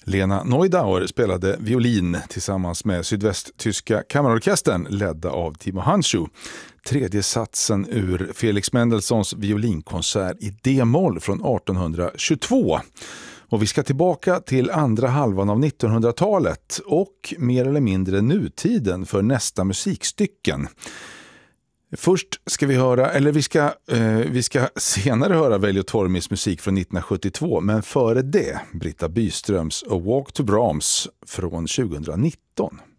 Lena Neudauer spelade violin tillsammans med sydvästtyska kammarorkestern ledda av Timo Handschuh. Tredje satsen ur Felix Mendelssohns violinkonsert i D-moll från 1822. Och vi ska tillbaka till andra halvan av 1900-talet och mer eller mindre nutiden för nästa musikstycken. Först ska vi höra, eller vi ska senare höra Veljo Tormis musik från 1972, men före det Britta Byströms A Walk to Brahms från 2019.